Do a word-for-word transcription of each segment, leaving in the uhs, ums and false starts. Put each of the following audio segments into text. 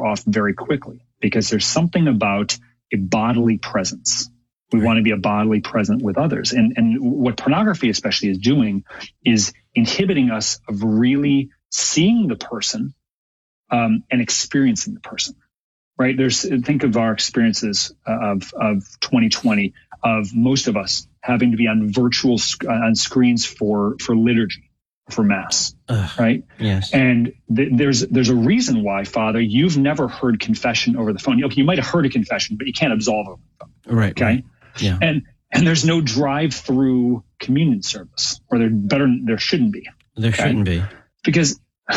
wear off very quickly because there's something about a bodily presence. We want to be a bodily present with others. And, and what pornography especially is doing is inhibiting us of really seeing the person um, and experiencing the person, right? There's, think of our experiences of, of twenty twenty, of most of us having to be on virtual, on screens for, for liturgy, for mass, Ugh, right? Yes. And th- there's, there's a reason why, Father, you've never heard confession over the phone. Okay, you might have heard a confession, but you can't absolve over the phone. Right. Okay. Right. Yeah. And, and there's no drive-through communion service, or there better, there shouldn't be. There okay? shouldn't be. Because,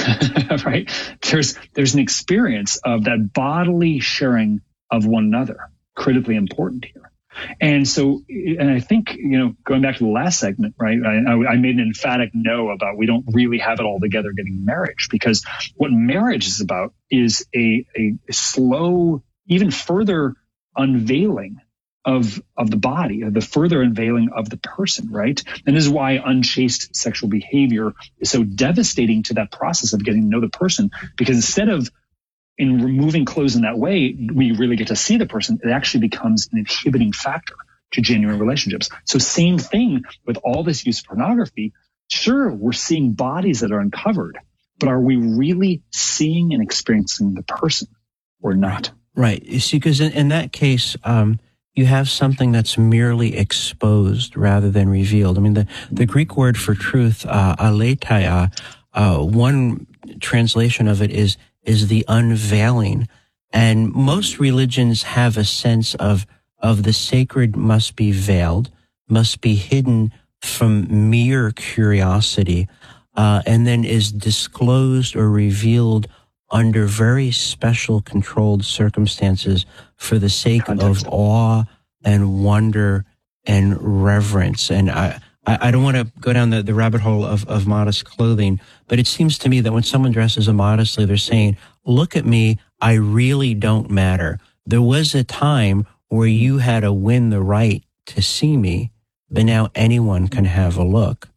right, there's, there's an experience of that bodily sharing of one another, critically important here. And so, and I think, you know, going back to the last segment, right, I, I made an emphatic no about we don't really have it all together getting marriage, because what marriage is about is a, a slow, even further unveiling of, of the body, of the further unveiling of the person, right? And this is why unchaste sexual behavior is so devastating to that process of getting to know the person, because instead of in removing clothes in that way, we really get to see the person. It actually becomes an inhibiting factor to genuine relationships. So same thing with all this use of pornography. Sure, we're seeing bodies that are uncovered, but are we really seeing and experiencing the person or not? Right. You see, because in, in that case, um, you have something that's merely exposed rather than revealed. I mean, the, the Greek word for truth, uh, aletheia, uh, one translation of it is is the unveiling. And most religions have a sense of, of the sacred must be veiled, must be hidden from mere curiosity, uh, and then is disclosed or revealed under very special controlled circumstances for the sake Context. of awe and wonder and reverence. And I, I don't want to go down the, the rabbit hole of, of modest clothing, but it seems to me that when someone dresses immodestly, they're saying, look at me, I really don't matter. There was a time where you had to win the right to see me, but now anyone can have a look.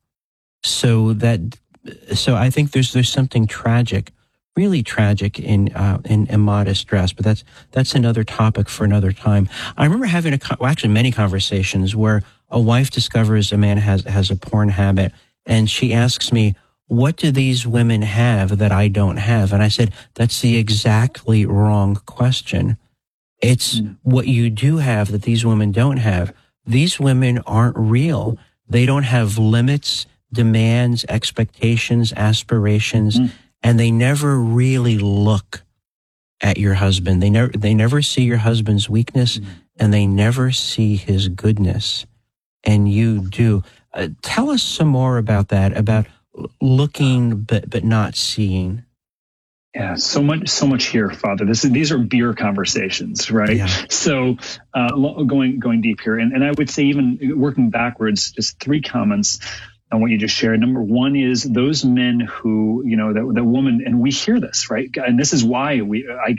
So that, so I think there's, there's something tragic, really tragic in, uh, in immodest dress, but that's, that's another topic for another time. I remember having a, well, actually many conversations where a wife discovers a man has, has a porn habit, and she asks me, what do these women have that I don't have? And I said, that's the exactly wrong question. It's mm. what you do have that these women don't have. These women aren't real. They don't have limits, demands, expectations, aspirations, mm. and they never really look at your husband. They never, they never see your husband's weakness, mm. and they never see his goodness. And you do. Uh, tell us some more about that, about looking but but not seeing. Yeah, so much, so much here, Father. This is, these are beer conversations, right? Yeah. So uh, going going deep here, and, and I would say even working backwards, just three comments on what you just shared. Number one is those men who, you know, that the woman, and we hear this, right? And this is why we I.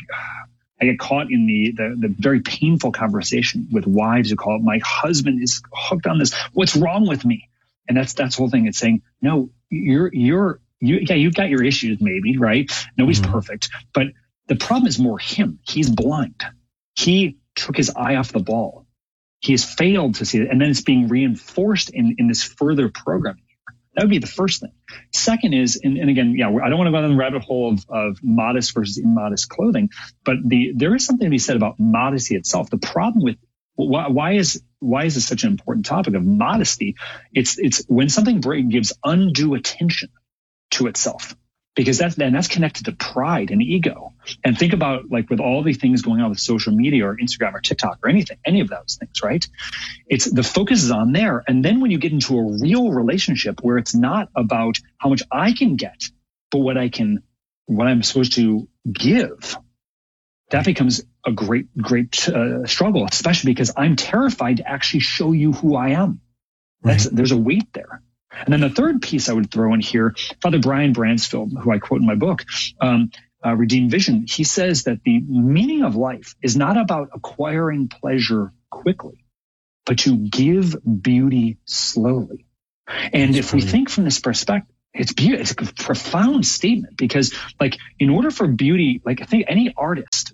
I get caught in the, the, the very painful conversation with wives who call it, my husband is hooked on this. What's wrong with me? And that's, that's the whole thing. It's saying, no, you're, you're, you, yeah, you've got your issues maybe, right? Nobody's mm-hmm. perfect, but the problem is more him. He's blind. He took his eye off the ball. He has failed to see it. And then it's being reinforced in, in this further programming. That would be the first thing. Second is, and, and again, yeah, I don't want to go down the rabbit hole of, of modest versus immodest clothing, but the there is something to be said about modesty itself. The problem with why, why is why is this such an important topic of modesty? It's it's when something gives undue attention to itself, because that's and that's connected to pride and ego. And think about, like, with all the things going on with social media or Instagram or TikTok or anything, any of those things, right? It's the focus is on there. And then when you get into a real relationship where it's not about how much I can get, but what I can, what I'm supposed to give, that becomes a great, great uh, struggle, especially because I'm terrified to actually show you who I am. That's, right. There's a weight there. And then the third piece I would throw in here, Father Brian Bransfield, who I quote in my book, um, uh, Redeemed Vision, he says that the meaning of life is not about acquiring pleasure quickly, but to give beauty slowly. And That's if brilliant. We think from this perspective, it's beautiful. It's a profound statement, because, like, in order for beauty, like, I think any artist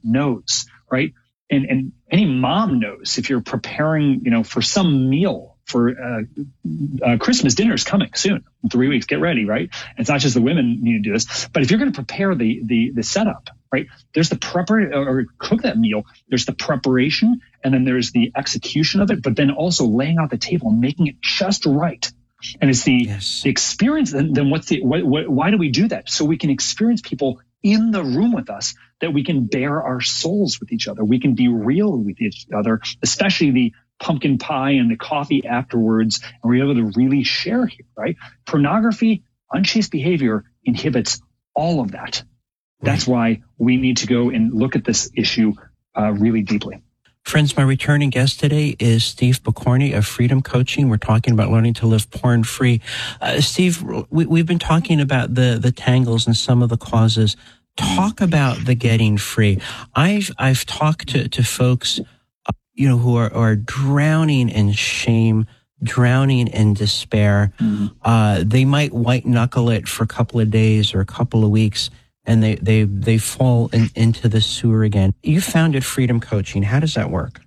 knows, right? And, and any mom knows if you're preparing, you know, for some meal for uh, uh, Christmas dinner is coming soon, in three weeks, get ready, right? And it's not just the women need to do this, but if you're going to prepare the, the, the setup, right? There's the prepar or cook that meal. There's the preparation, and then there's the execution of it, but then also laying out the table and making it just right. And it's the, yes. the experience. Then, then what's the, what, what, why do we do that? So we can experience people in the room with us, that we can bare our souls with each other. We can be real with each other, especially the pumpkin pie and the coffee afterwards. And we're able to really share here, right? Pornography, unchaste behavior inhibits all of that. That's why we need to go and look at this issue uh, really deeply. Friends, my returning guest today is Steve Pokorny of Freedom Coaching. We're talking about learning to live porn-free. Uh, Steve, we, we've been talking about the, the tangles and some of the causes. Talk about the getting free. I've I've talked to, to folks, uh, you know, who are, are drowning in shame, drowning in despair. Mm-hmm. Uh, they might white knuckle it for a couple of days or a couple of weeks, and they, they, they fall in, into the sewer again. You founded Freedom Coaching. How does that work?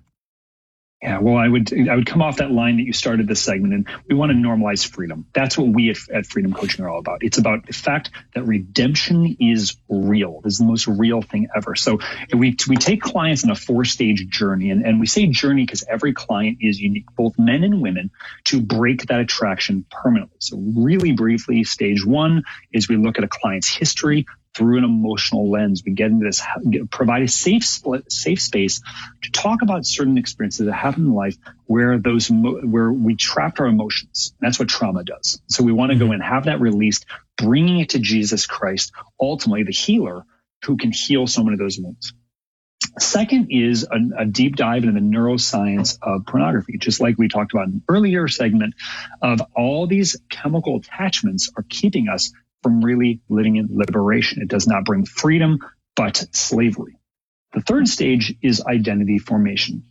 Yeah, well, I would I would come off that line that you started this segment, and we want to normalize freedom. That's what we at, at Freedom Coaching are all about. It's about the fact that redemption is real. It's the most real thing ever. So we we take clients on a four-stage journey, and, and we say journey because every client is unique, both men and women, to break that attraction permanently. So really briefly, stage one is we look at a client's history through an emotional lens. We get into this, provide a safe split, safe space to talk about certain experiences that happen in life where those, where we trapped our emotions. That's what trauma does. So we want to go and have that released, bringing it to Jesus Christ, ultimately the healer who can heal so many of those wounds. Second is a, a deep dive into the neuroscience of pornography, just like we talked about in an earlier segment of all these chemical attachments are keeping us from really living in liberation. It does not bring freedom, but slavery. The third stage is identity formation.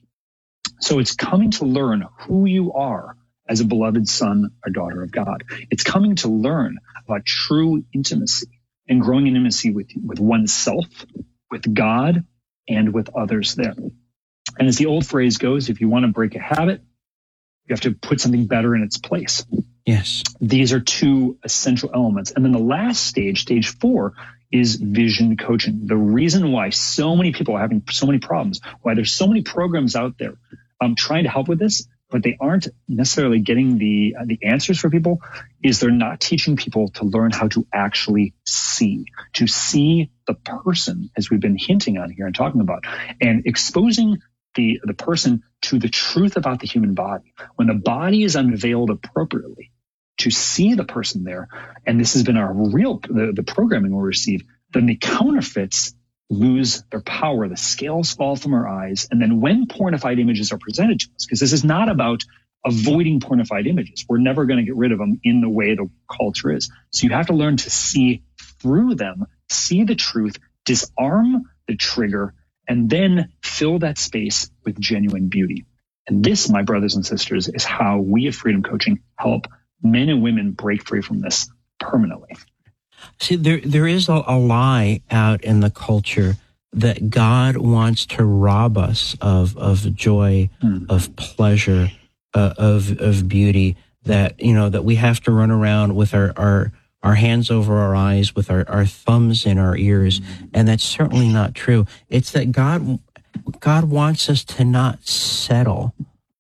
So it's coming to learn who you are as a beloved son or daughter of God. It's coming to learn about true intimacy and growing in intimacy with, with oneself, with God, and with others there. And as the old phrase goes, if you want to break a habit, you have to put something better in its place. Yes. These are two essential elements. And then the last stage, stage four, is vision coaching. The reason why so many people are having so many problems, why there's so many programs out there um, trying to help with this, but they aren't necessarily getting the uh, the answers for people, is they're not teaching people to learn how to actually see, to see the person, as we've been hinting on here and talking about, and exposing the, the person to the truth about the human body. When the body is unveiled appropriately, to see the person there, and this has been our real, the, the programming we receive, then the counterfeits lose their power. The scales fall from our eyes. And then when pornified images are presented to us, because this is not about avoiding pornified images. We're never going to get rid of them in the way the culture is. So you have to learn to see through them, see the truth, disarm the trigger, and then fill that space with genuine beauty. And this, my brothers and sisters, is how we at Freedom Coaching help men and women break free from this permanently. See, there there is a, a lie out in the culture that God wants to rob us of of joy, hmm. of pleasure, uh, of of beauty. That you know that we have to run around with our our, our hands over our eyes, with our, our thumbs in our ears, hmm. and that's certainly not true. It's that God God wants us to not settle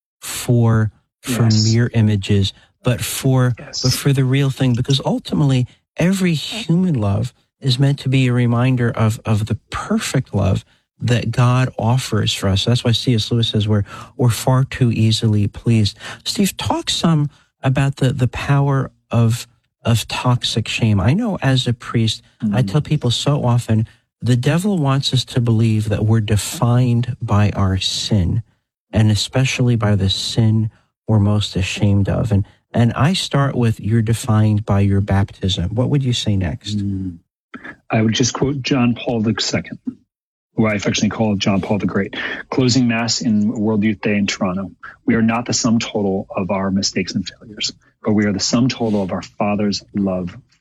for for yes. mere images, but for yes. but for the real thing, because ultimately every human love is meant to be a reminder of of the perfect love that God offers for us. That's why C S Lewis says we're we're far too easily pleased. Steve, talk some about the the power of of toxic shame. I know as a priest, mm-hmm. I tell people so often the devil wants us to believe that we're defined by our sin, and especially by the sin we're most ashamed of. And And I start with, you're defined by your baptism. What would you say next? Mm. I would just quote John Paul the Second, who I affectionately call John Paul the Great, closing Mass in World Youth Day in Toronto. We are not the sum total of our mistakes and failures, but we are the sum total of our Father's love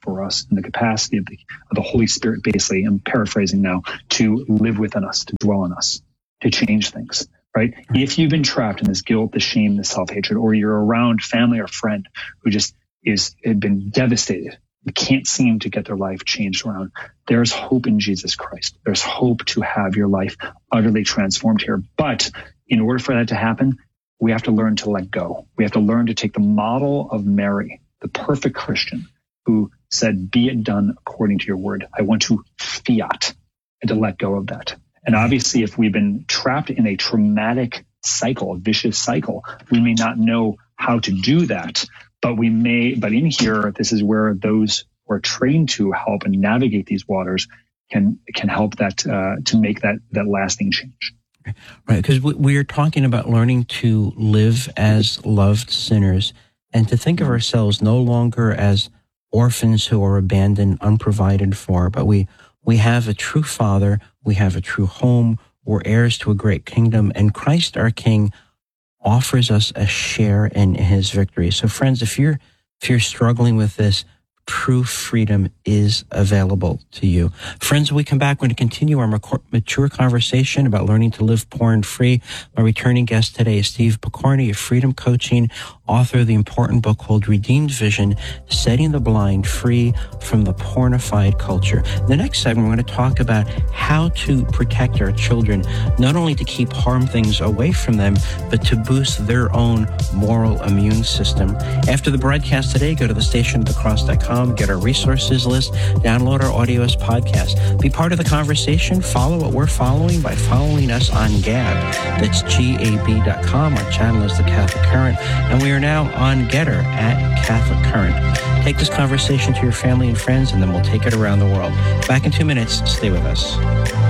for us in the capacity of the, of the Holy Spirit, basically, I'm paraphrasing now, to live within us, to dwell in us, to change things, right? If you've been trapped in this guilt, the shame, the self-hatred, or you're around family or friend who just is had been devastated, you can't seem to get their life changed around, there's hope in Jesus Christ. There's hope to have your life utterly transformed here. But in order for that to happen, we have to learn to let go. We have to learn to take the model of Mary, the perfect Christian, who said, be it done according to your word. I want to fiat, and to let go of that. And obviously, if we've been trapped in a traumatic cycle, a vicious cycle, we may not know how to do that. But we may, but in here, this is where those who are trained to help and navigate these waters can can help that uh, to make that that lasting change. Right, because we, we are talking about learning to live as loved sinners and to think of ourselves no longer as orphans who are abandoned, unprovided for, but we we have a true Father, we have a true home, we're heirs to a great kingdom, and Christ our King offers us a share in his victory. So friends, if you're if you're struggling with this, true freedom is available to you. Friends, when we come back, we're going to continue our mature conversation about learning to live poor and free. My returning guest today is Steve Pokorny of Freedom Coaching, author of the important book called Redeemed Vision, Setting the Blind Free from the Pornified Culture. In the next segment, we're going to talk about how to protect our children, not only to keep harm things away from them, but to boost their own moral immune system. After the broadcast today, go to the station of the cross dot com. Get our resources list, download our audio as podcast. Be part of the conversation. Follow what we're following by following us on Gab. That's G A B dot com. Our channel is The Catholic Current, and we are now on Getter at Catholic Current. Take this conversation to your family and friends, and then we'll take it around the world. Back in two minutes. Stay with us.